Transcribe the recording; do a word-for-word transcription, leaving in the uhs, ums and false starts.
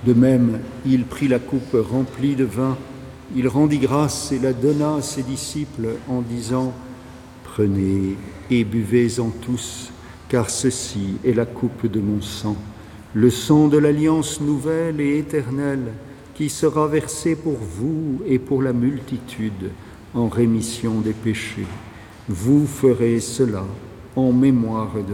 De même, il prit la coupe remplie de vin, il rendit grâce et la donna à ses disciples en disant « Prenez et buvez-en tous, car ceci est la coupe de mon sang, le sang de l'alliance nouvelle et éternelle, qui sera versé pour vous et pour la multitude en rémission des péchés. Vous ferez cela en mémoire de moi. »